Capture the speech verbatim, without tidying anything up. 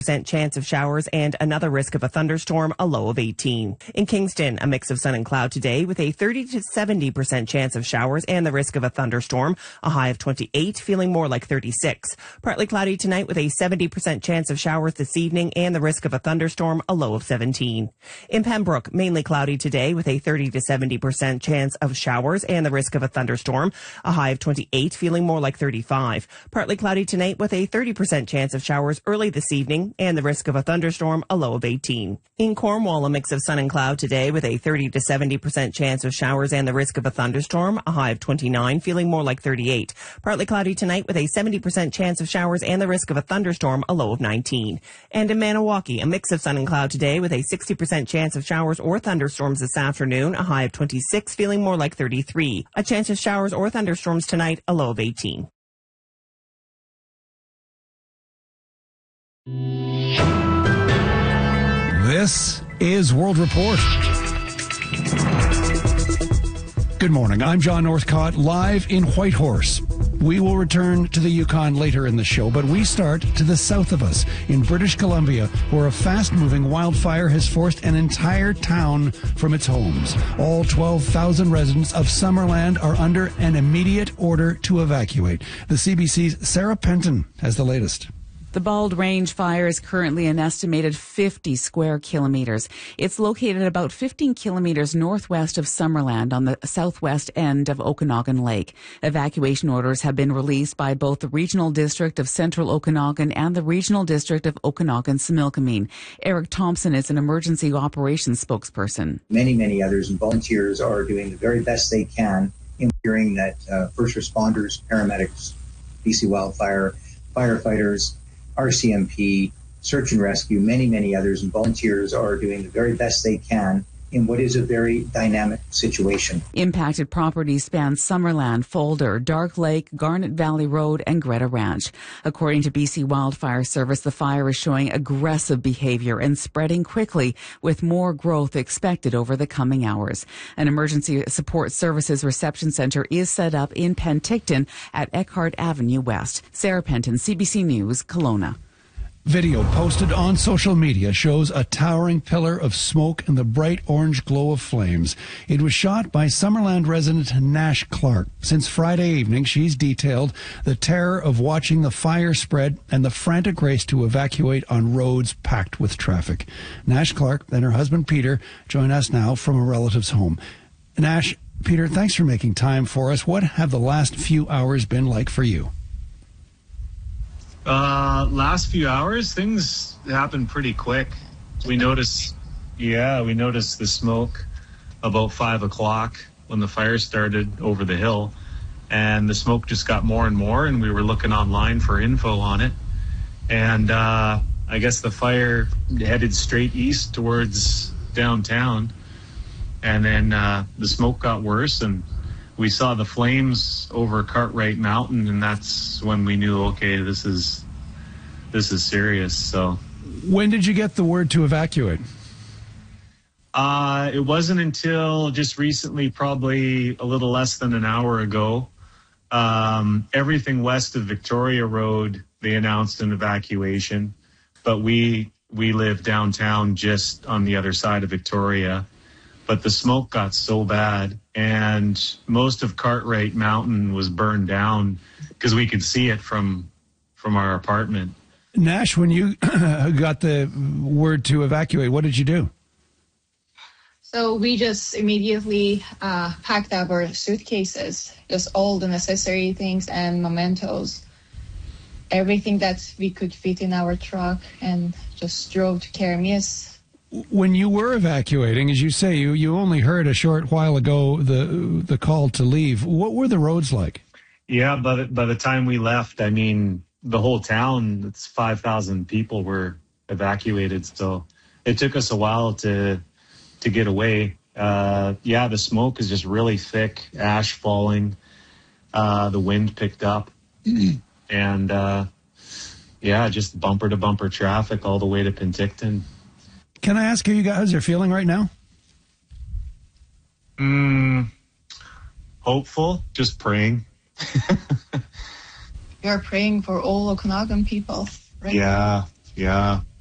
percent chance of showers and another risk of a thunderstorm, a low of eighteen. In Kingston, a mix of sun and cloud today with a thirty to seventy percent chance of showers and the risk of a thunderstorm, a high of twenty-eight, feeling more like thirty-six. Partly cloudy tonight with a seventy percent chance of showers this evening and the risk of a thunderstorm, a low of seventeen. In Pembroke, mainly cloudy today with a thirty to seventy percent chance of showers and the risk of a thunderstorm, a high of twenty-eight, feeling more like thirty-five. Partly cloudy tonight with a thirty percent chance of showers early this evening and the risk of a thunderstorm, a low of eighteen. In Cornwall, a mix of sun and cloud today with a thirty to seventy percent chance of showers and the risk of a thunderstorm, a high of twenty-nine, feeling more like thirty-eight. Partly cloudy tonight with a seventy percent chance of showers and the risk of a thunderstorm, a low of nineteen. And in Maniwaki, a mix of sun and cloud today with a sixty percent chance of showers or thunderstorms this afternoon, a high of twenty-six, feeling more like thirty-three. A chance of showers or thunderstorms tonight, a low of eighteen. This is World Report. Good morning. I'm John Northcott, live in Whitehorse. We will return to the Yukon later in the show, but we start to the south of us in British Columbia, where a fast-moving wildfire has forced an entire town from its homes. All twelve thousand residents of Summerland are under an immediate order to evacuate. The C B C's Sarah Penton has the latest. The Bald Range fire is currently an estimated fifty square kilometers. It's located about fifteen kilometers northwest of Summerland on the southwest end of Okanagan Lake. Evacuation orders have been released by both the Regional District of Central Okanagan and the Regional District of Okanagan-Similkameen. Eric Thompson is an emergency operations spokesperson. Many, many others and volunteers are doing the very best they can, ensuring that uh, first responders, paramedics, B C Wildfire, firefighters, R C M P, search and rescue, many, many others, and volunteers are doing the very best they can in what is a very dynamic situation. Impacted properties span Summerland, Folder, Dark Lake, Garnet Valley Road, and Greta Ranch. According to B C Wildfire Service, the fire is showing aggressive behavior and spreading quickly, with more growth expected over the coming hours. An emergency support services reception center is set up in Penticton at Eckhart Avenue West. Sarah Penton, C B C News, Kelowna. Video posted on social media shows a towering pillar of smoke and the bright orange glow of flames. It was shot by Summerland resident Nash Clark. Since Friday evening, she's detailed the terror of watching the fire spread and the frantic race to evacuate on roads packed with traffic. Nash Clark and her husband Peter join us now from a relative's home. Nash, Peter, thanks for making time for us. What have the last few hours been like for you? Uh, last few hours, things happened pretty quick. We noticed, yeah, we noticed the smoke about five o'clock when the fire started over the hill, and the smoke just got more and more, and we were looking online for info on it. And uh, I guess the fire headed straight east towards downtown, and then uh, the smoke got worse, and we saw the flames over Cartwright Mountain, and that's when we knew, okay, this is this is serious. So, when did you get the word to evacuate? Uh, it wasn't until just recently, probably a little less than an hour ago. Um, everything west of Victoria Road, they announced an evacuation, but we we live downtown, just on the other side of Victoria. But the smoke got so bad, and most of Cartwright Mountain was burned down because we could see it from from our apartment. Nash, when you got the word to evacuate, what did you do? So we just immediately uh, packed up our suitcases, just all the necessary things and mementos, everything that we could fit in our truck, and just drove to Keremeos. When you were evacuating, as you say, you, you only heard a short while ago the the call to leave. What were the roads like? Yeah, but by the time we left, I mean, the whole town, it's five thousand people were evacuated. So it took us a while to to get away. Uh, yeah, the smoke is just really thick, ash falling. Uh, the wind picked up. and, uh, yeah, just bumper-to-bumper traffic all the way to Penticton. Can I ask how you guys are feeling right now? Mm, hopeful, just praying. We are praying for all Okanagan people. Right yeah, now. Yeah.